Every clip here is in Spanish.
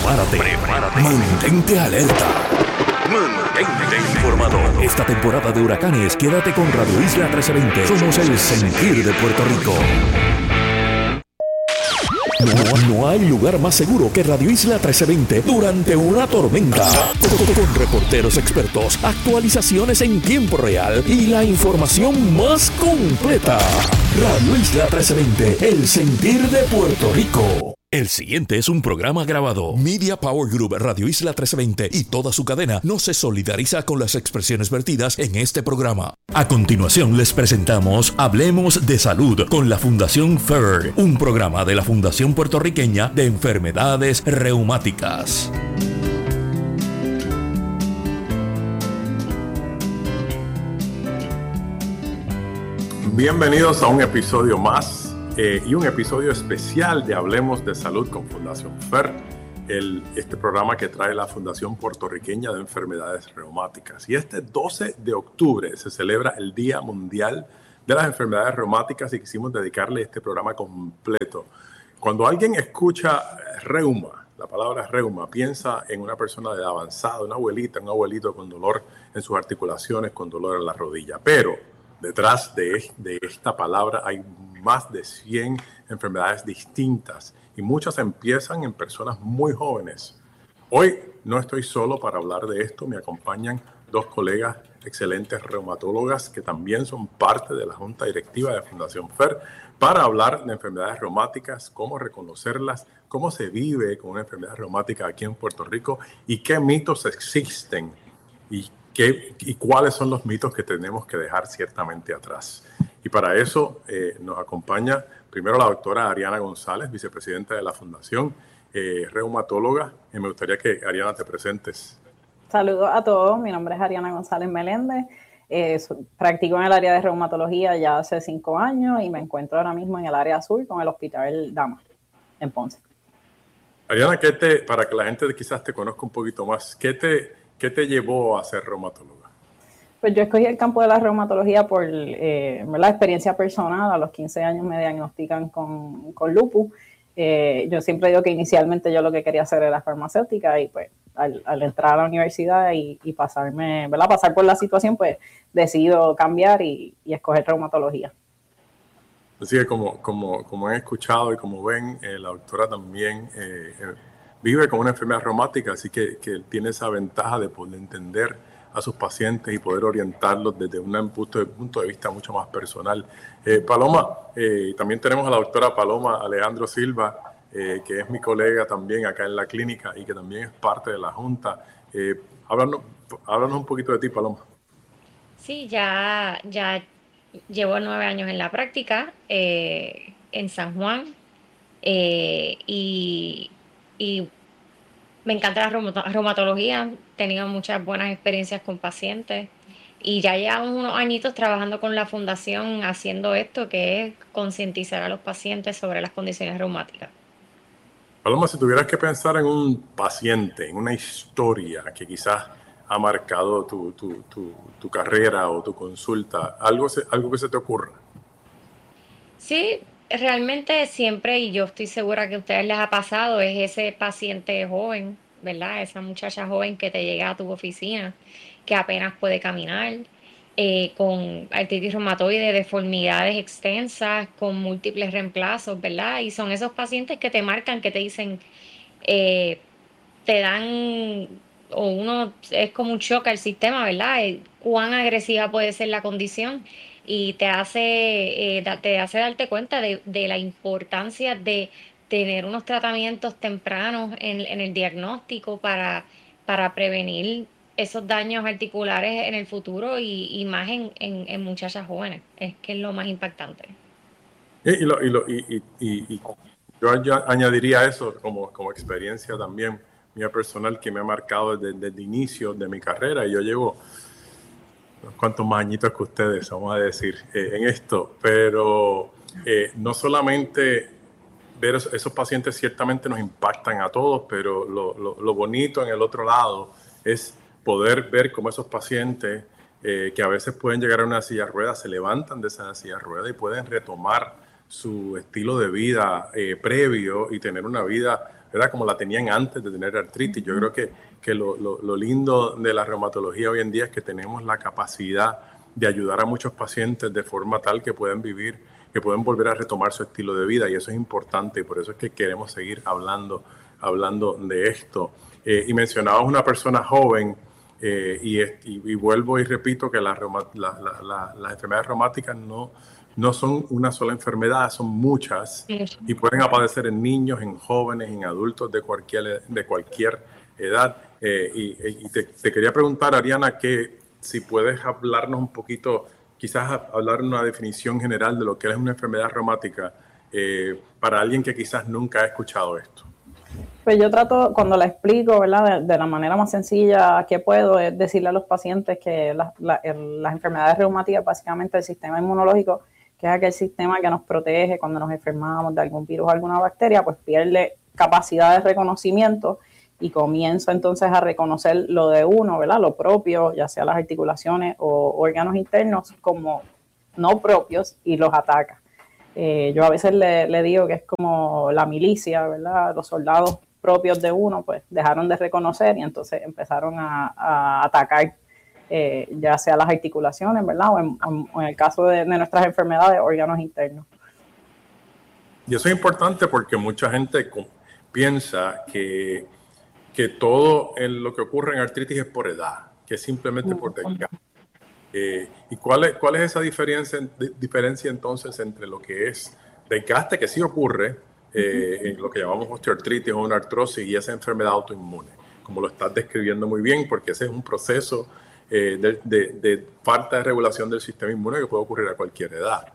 Prepárate. Mantente alerta. Mantente informado. Esta temporada de huracanes, quédate con Radio Isla 1320. Somos el sentir de Puerto Rico. No hay lugar más seguro que Radio Isla 1320 durante una tormenta. Con reporteros expertos, actualizaciones en tiempo real y la información más completa. Radio Isla 1320, el sentir de Puerto Rico. El siguiente es un programa grabado. Media Power Group, Radio Isla 1320 y toda su cadena no se solidariza con las expresiones vertidas en este programa. A continuación les presentamos Hablemos de Salud con la Fundación FER, un programa de la Fundación Puertorriqueña de Enfermedades Reumáticas. Bienvenidos a un episodio más. Y un episodio especial de Hablemos de Salud con Fundación FER, este programa que trae la Fundación Puertorriqueña de Enfermedades Reumáticas. Y este 12 de octubre se celebra el Día Mundial de las Enfermedades Reumáticas y quisimos dedicarle este programa completo. Cuando alguien escucha reuma, la palabra reuma, piensa en una persona de edad avanzada, una abuelita, un abuelito con dolor en sus articulaciones, con dolor en la rodilla. Pero detrás de esta palabra hay más de 100 enfermedades distintas y muchas empiezan en personas muy jóvenes. Hoy no estoy solo para hablar de esto, me acompañan dos colegas excelentes reumatólogas que también son parte de la Junta Directiva de Fundación FER para hablar de enfermedades reumáticas, cómo reconocerlas, cómo se vive con una enfermedad reumática aquí en Puerto Rico y qué mitos existen y cuáles son los mitos que tenemos que dejar ciertamente atrás. Y para eso nos acompaña primero la doctora Ariana González, vicepresidenta de la Fundación, reumatóloga. Y me gustaría que, Ariana, te presentes. Saludos a todos, mi nombre es Ariana González Meléndez. Practico en el área de reumatología ya hace 5 años y me encuentro ahora mismo en el área azul con el Hospital Dama, en Ponce. Ariana, para que la gente quizás te conozca un poquito más, ¿qué te llevó a ser reumatóloga? Pues yo escogí el campo de la reumatología por la experiencia personal. A los 15 años me diagnostican con lupus. Yo siempre digo que inicialmente yo lo que quería hacer era farmacéutica y pues al entrar a la universidad y pasar por la situación, pues decido cambiar y escoger reumatología. Así que como han escuchado y como ven, la doctora también vive con una enfermedad reumática, así que tiene esa ventaja de poder entender a sus pacientes y poder orientarlos desde un punto de vista mucho más personal. Paloma, también tenemos a la doctora Paloma Alejandro Silva, que es mi colega también acá en la clínica y que también es parte de la Junta. Háblanos un poquito de ti, Paloma. Sí, ya llevo 9 años en la práctica en San Juan y me encanta la reumatología, he tenido muchas buenas experiencias con pacientes y ya llevamos unos añitos trabajando con la fundación haciendo esto, que es concientizar a los pacientes sobre las condiciones reumáticas. Paloma, si tuvieras que pensar en un paciente, en una historia que quizás ha marcado tu carrera o tu consulta, algo que se te ocurra. Sí, realmente siempre, y yo estoy segura que a ustedes les ha pasado, es ese paciente joven, ¿verdad? Esa muchacha joven que te llega a tu oficina, que apenas puede caminar, con artritis reumatoide, deformidades extensas, con múltiples reemplazos, ¿verdad? Y son esos pacientes que te marcan, que te dicen, te dan, o uno es como un shock al sistema, ¿verdad? Cuán agresiva puede ser la condición y te hace darte cuenta de la importancia de tener unos tratamientos tempranos en el diagnóstico para prevenir esos daños articulares en el futuro y más en muchachas jóvenes. Es que es lo más impactante. Y yo añadiría eso como experiencia también mía personal que me ha marcado desde el inicio de mi carrera. Y yo llevo unos cuantos más añitos que ustedes, vamos a decir, en esto. Pero no solamente ver esos pacientes ciertamente nos impactan a todos, pero lo bonito en el otro lado es poder ver cómo esos pacientes que a veces pueden llegar a una silla de ruedas se levantan de esa silla de ruedas y pueden retomar su estilo de vida previo y tener una vida ¿verdad? Como la tenían antes de tener artritis. Yo creo que lo lindo de la reumatología hoy en día es que tenemos la capacidad de ayudar a muchos pacientes de forma tal que pueden vivir, que pueden volver a retomar su estilo de vida, y eso es importante, y por eso es que queremos seguir hablando de esto. Y mencionabas una persona joven, y vuelvo y repito que las enfermedades reumáticas no son una sola enfermedad, son muchas, y pueden aparecer en niños, en jóvenes, en adultos de cualquier edad. Y te quería preguntar, Ariana, que si puedes hablarnos un poquito, quizás hablar una definición general de lo que es una enfermedad reumática para alguien que quizás nunca ha escuchado esto. Pues yo trato, cuando la explico, ¿verdad? De la manera más sencilla que puedo, es decirle a los pacientes que las enfermedades reumáticas, básicamente el sistema inmunológico, que es aquel sistema que nos protege cuando nos enfermamos de algún virus o alguna bacteria, pues pierde capacidad de reconocimiento y comienza entonces a reconocer lo de uno, ¿verdad? Lo propio, ya sea las articulaciones o órganos internos, como no propios, y los ataca. Yo a veces le digo que es como la milicia, ¿verdad? Los soldados propios de uno, pues dejaron de reconocer y entonces empezaron a atacar, ya sea las articulaciones, ¿verdad? O en el caso de nuestras enfermedades, órganos internos. Y eso es importante porque mucha gente piensa que todo lo que ocurre en artritis es por edad, que es simplemente por desgaste. ¿Y cuál es esa diferencia entonces entre lo que es desgaste, que sí ocurre, en lo que llamamos osteoartritis o una artrosis, y esa enfermedad autoinmune, como lo estás describiendo muy bien, porque ese es un proceso de falta de regulación del sistema inmune que puede ocurrir a cualquier edad?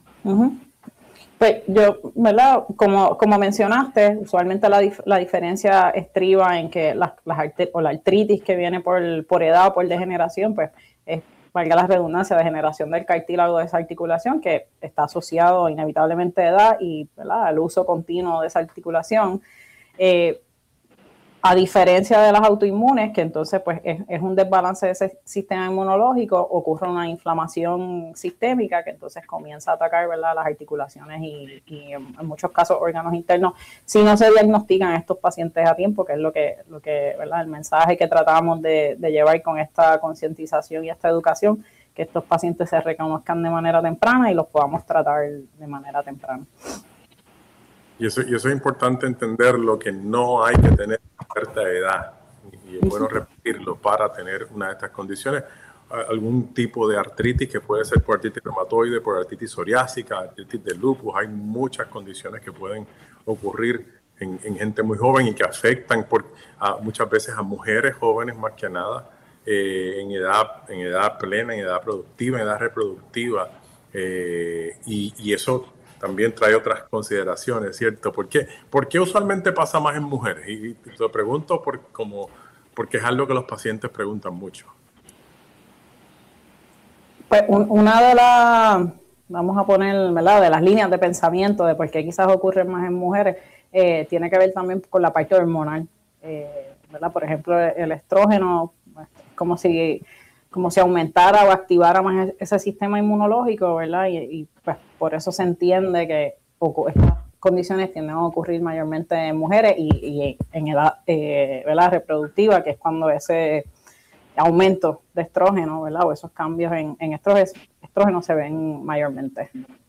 Pues yo, ¿verdad? Como mencionaste, usualmente la diferencia estriba en que la artritis que viene por edad o por degeneración, pues es, valga la redundancia, degeneración del cartílago de esa articulación, que está asociado inevitablemente a edad y, ¿verdad?, al uso continuo de esa articulación. A diferencia de las autoinmunes, que entonces pues es un desbalance de ese sistema inmunológico, ocurre una inflamación sistémica que entonces comienza a atacar, ¿verdad?, las articulaciones y en muchos casos órganos internos, si no se diagnostican estos pacientes a tiempo, que es lo que ¿verdad?, el mensaje que tratamos de llevar con esta concientización y esta educación, que estos pacientes se reconozcan de manera temprana y los podamos tratar de manera temprana. Y eso es importante entenderlo, que no hay que tener cierta edad, y es bueno repetirlo, para tener una de estas condiciones. Algún tipo de artritis, que puede ser por artritis reumatoide, por artritis psoriásica, artritis de lupus. Hay muchas condiciones que pueden ocurrir en gente muy joven y que afectan muchas veces a mujeres jóvenes más que nada, en edad plena, en edad productiva, en edad reproductiva, y eso también trae otras consideraciones, ¿cierto? ¿Por qué usualmente pasa más en mujeres? Y te lo pregunto porque es algo que los pacientes preguntan mucho. Pues una de vamos a poner, ¿verdad?, de las líneas de pensamiento de por qué quizás ocurren más en mujeres, tiene que ver también con la parte hormonal, ¿verdad? Por ejemplo, el estrógeno, como si aumentara o activara más ese sistema inmunológico, ¿verdad? Y pues por eso se entiende que estas condiciones tienden a ocurrir mayormente en mujeres y en edad, ¿verdad?, reproductiva, que es cuando ese aumento de estrógeno, ¿verdad?, o esos cambios en estrógeno se ven mayormente.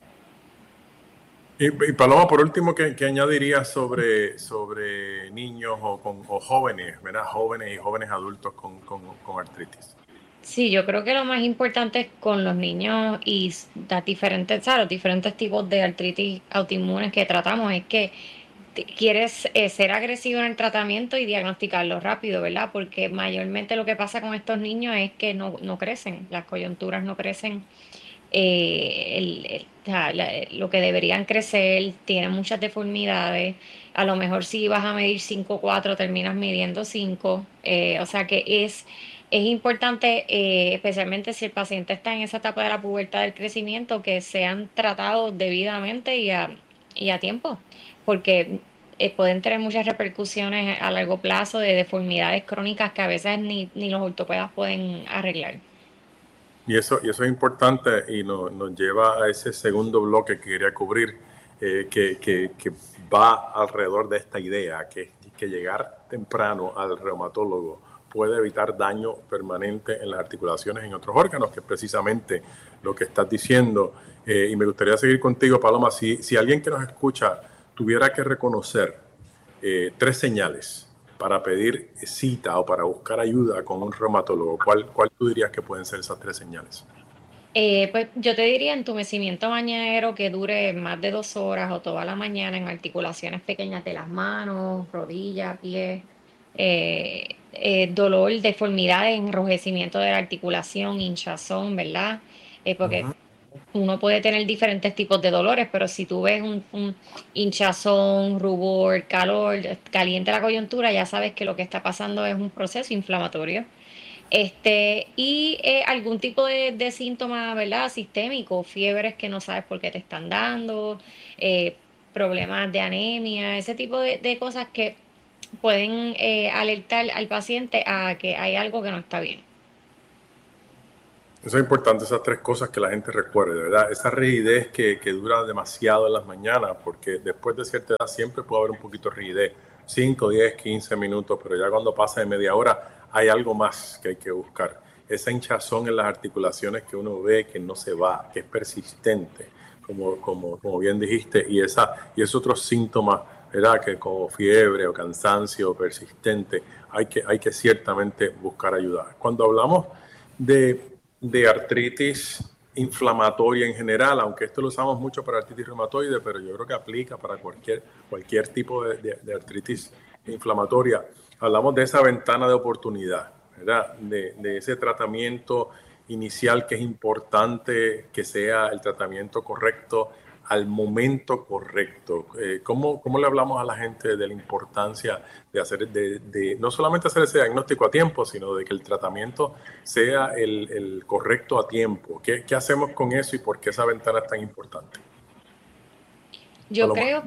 Y Paloma, por último, ¿qué añadirías sobre niños o jóvenes, ¿verdad? Jóvenes y jóvenes adultos con artritis? Sí, yo creo que lo más importante es con los niños y los diferentes tipos de artritis autoinmunes que tratamos es que quieres ser agresivo en el tratamiento y diagnosticarlo rápido, ¿verdad? Porque mayormente lo que pasa con estos niños es que no crecen, las coyunturas no crecen lo que deberían crecer, tienen muchas deformidades. A lo mejor si vas a medir 5'4", terminas midiendo 5, o sea que es importante, especialmente si el paciente está en esa etapa de la pubertad del crecimiento, que sean tratados debidamente y a tiempo, porque pueden tener muchas repercusiones a largo plazo de deformidades crónicas que a veces ni los ortopedas pueden arreglar. Y eso es importante y nos lleva a ese segundo bloque que quería cubrir, que va alrededor de esta idea, que que llegar temprano al reumatólogo puede evitar daño permanente en las articulaciones y en otros órganos, que es precisamente lo que estás diciendo. Y me gustaría seguir contigo, Paloma. Si alguien que nos escucha tuviera que reconocer 3 señales para pedir cita o para buscar ayuda con un reumatólogo, ¿cuál tú dirías que pueden ser esas 3 señales? Pues yo te diría entumecimiento mañanero que dure más de 2 horas o toda la mañana en articulaciones pequeñas de las manos, rodillas, pies, dolor, deformidades, enrojecimiento de la articulación, hinchazón, ¿verdad? Porque uno puede tener diferentes tipos de dolores, pero si tú ves un hinchazón, rubor, calor, caliente la coyuntura, ya sabes que lo que está pasando es un proceso inflamatorio. Y algún tipo de síntoma, ¿verdad? Sistémico, fiebres que no sabes por qué te están dando, eh, problemas de anemia, ese tipo de cosas que pueden alertar al paciente a que hay algo que no está bien. Eso es importante, esas 3 cosas que la gente recuerde, ¿verdad? Esa rigidez que dura demasiado en las mañanas, porque después de cierta edad siempre puede haber un poquito de rigidez, 5, 10, 15 minutos, pero ya cuando pasa de media hora hay algo más que hay que buscar. Esa hinchazón en las articulaciones que uno ve que no se va, que es persistente, como bien dijiste, y esos otros síntomas, ¿verdad? Que como fiebre o cansancio persistente, hay que ciertamente buscar ayuda. Cuando hablamos de artritis inflamatoria en general, aunque esto lo usamos mucho para artritis reumatoide, pero yo creo que aplica para cualquier tipo de artritis inflamatoria. Hablamos de esa ventana de oportunidad, ¿verdad? De ese tratamiento inicial que es importante que sea el tratamiento correcto al momento correcto. ¿Cómo le hablamos a la gente de la importancia de hacer, de no solamente hacer ese diagnóstico a tiempo, sino de que el tratamiento sea el correcto a tiempo? ¿Qué hacemos con eso y por qué esa ventana es tan importante? Yo creo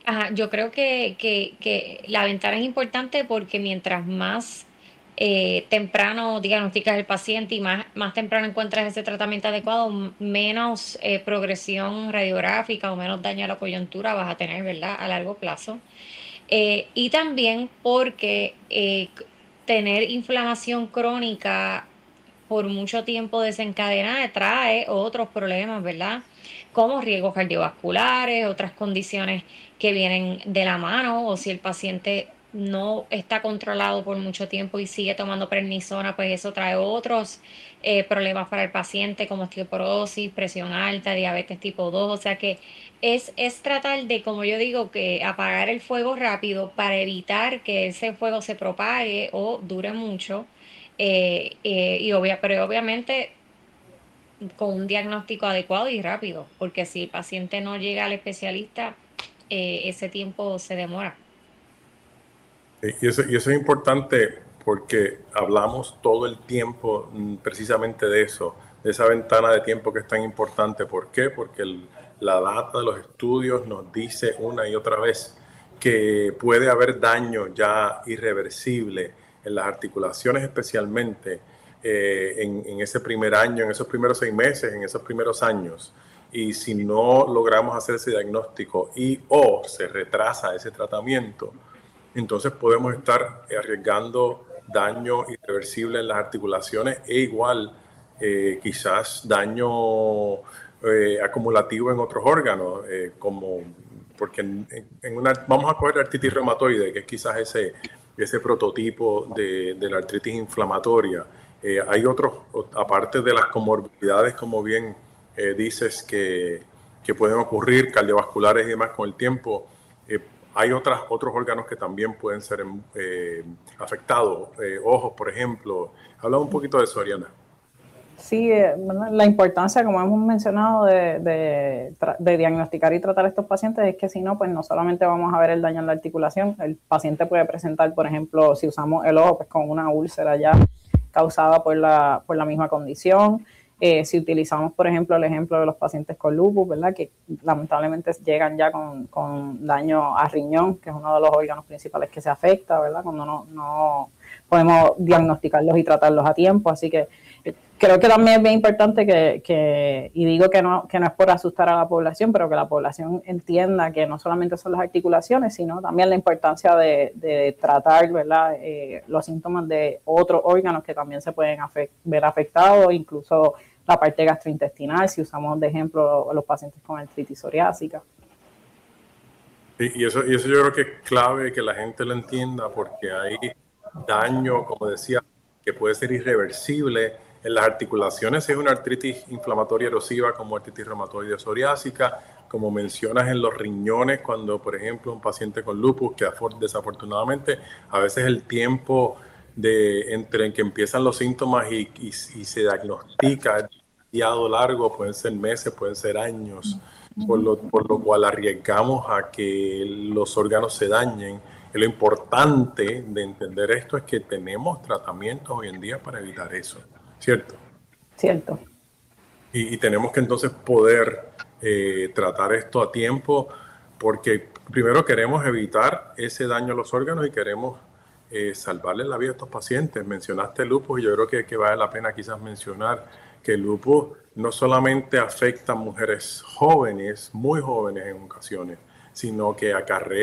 que la ventana es importante porque mientras más temprano diagnosticas el paciente y más temprano encuentras ese tratamiento adecuado, menos progresión radiográfica o menos daño a la coyuntura vas a tener, ¿verdad? A largo plazo. Y también porque tener inflamación crónica por mucho tiempo desencadenada trae otros problemas, ¿verdad? Como riesgos cardiovasculares, otras condiciones que vienen de la mano, o si el paciente no está controlado por mucho tiempo y sigue tomando prednisona, pues eso trae otros problemas para el paciente como osteoporosis, presión alta, diabetes tipo 2, o sea que es tratar de, como yo digo, que apagar el fuego rápido para evitar que ese fuego se propague o dure mucho, pero obviamente con un diagnóstico adecuado y rápido, porque si el paciente no llega al especialista, ese tiempo se demora. Y eso es importante porque hablamos todo el tiempo precisamente de eso, de esa ventana de tiempo que es tan importante. ¿Por qué? Porque la data de los estudios nos dice una y otra vez que puede haber daño ya irreversible en las articulaciones, especialmente en ese primer año, en esos primeros 6 meses, en esos primeros años. Y si no logramos hacer ese diagnóstico o se retrasa ese tratamiento, entonces podemos estar arriesgando daño irreversible en las articulaciones e igual quizás daño acumulativo en otros órganos, porque vamos a coger artritis reumatoide, que es quizás ese prototipo de la artritis inflamatoria. Hay otros, aparte de las comorbilidades, como bien dices, que pueden ocurrir, cardiovasculares y demás con el tiempo. Hay otros órganos que también pueden ser afectados, ojos, por ejemplo. Habla un poquito de eso, Ariana. Sí, la importancia, como hemos mencionado, de diagnosticar y tratar a estos pacientes es que si no, pues no solamente vamos a ver el daño en la articulación, el paciente puede presentar, por ejemplo, si usamos el ojo, pues con una úlcera ya causada por la misma condición. Si utilizamos, por ejemplo, el ejemplo de los pacientes con lupus, ¿verdad? Que lamentablemente llegan ya con daño a riñón, que es uno de los órganos principales que se afecta, ¿verdad? Cuando no podemos diagnosticarlos y tratarlos a tiempo. Así que creo que también es bien importante y digo que no es por asustar a la población, pero que la población entienda que no solamente son las articulaciones, sino también la importancia de tratar, ¿verdad? Los síntomas de otros órganos que también se pueden ver afectados, incluso la parte gastrointestinal, si usamos de ejemplo a los pacientes con artritis psoriásica. Y eso yo creo que es clave que la gente lo entienda, porque hay daño, como decía, que puede ser irreversible en las articulaciones. Es una artritis inflamatoria erosiva como artritis reumatoide psoriásica, como mencionas en los riñones, cuando por ejemplo un paciente con lupus, que desafortunadamente a veces el tiempo entre en que empiezan los síntomas y se diagnostica es demasiado largo, pueden ser meses, pueden ser años, por lo cual arriesgamos a que los órganos se dañen. Y lo importante de entender esto es que tenemos tratamientos hoy en día para evitar eso, ¿cierto? Cierto. Y tenemos que entonces poder tratar esto a tiempo, porque primero queremos evitar ese daño a los órganos y queremos salvarle la vida a estos pacientes. Mencionaste el lupus y yo creo que vale la pena quizás mencionar que el lupus no solamente afecta a mujeres jóvenes, muy jóvenes en ocasiones, sino que acarrea